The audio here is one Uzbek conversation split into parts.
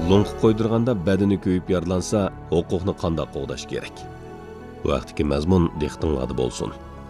Lo'nqa qo'ydirganda badani ko'yib yaralansa, huquqni qanday qo'g'dash kerak? Vaqtdagi mazmun diqqatingizda bo'lsin.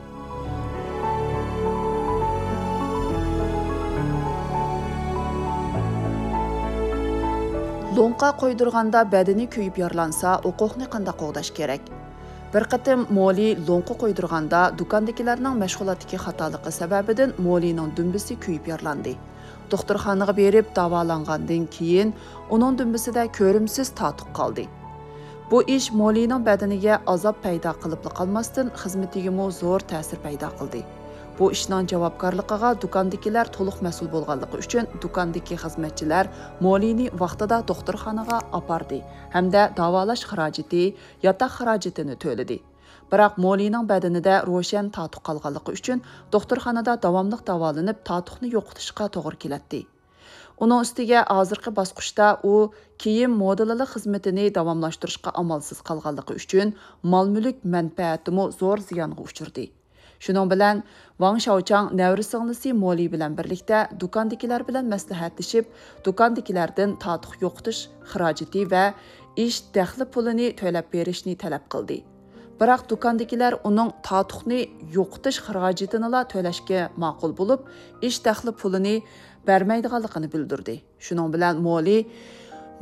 Lo'nqa qo'ydirganda badani kuyib yaralansa, huquqni qanday qo'g'dash kerak? Bir qatim Moli lo'nqa qo'ydirganda do'kondagilarning mashg'ulotdagi xatoligi sababidan Molining dumbisi kuyib yaralandi. Doktorxonaga berib davolangandan keyin uning dumbisida ko'rimsiz tatuq qoldi. Bu ish Molining badaniga azob paydo qilib qolmasdan xizmatiga zo'r ta'sir paydo qildi. Bu ishning javobgarligiga do'kondagilar to'liq mas'ul bo'lganligi uchun do'kondagi xizmatchilar Molini vaqtida doktorxonaga apardi hamda davolash xarajati, yotoq xarajatini to'ladi. Biroq Molining badanida ro'shan tatuq qolganligi uchun doktorxonada davomli davolanib tatuqni yo'qotishga to'g'ri keladi. Uning ustiga hozirgi bosqichda u kiyim modelilik xizmatini davomlashtirishga amalsiz qolganligi uchun mol-mulk manfaatimi zo'r ziyonga uchirdi. Shuning bilan Wang Shaochang navri singlisi Moli bilan birlikda do'kondagilar bilan maslahatlashib, do'kondagilardan tatuq yo'qotish xarajati va ish daxli pulini to'lab berishni talab qildi. Biroq do'kondagilar uning tatuqni yo'qotish xarajatini to'lashga ma'qul bo'lib, ish daxli pulini bermaydiganligini bildirdi. Shuning bilan Moli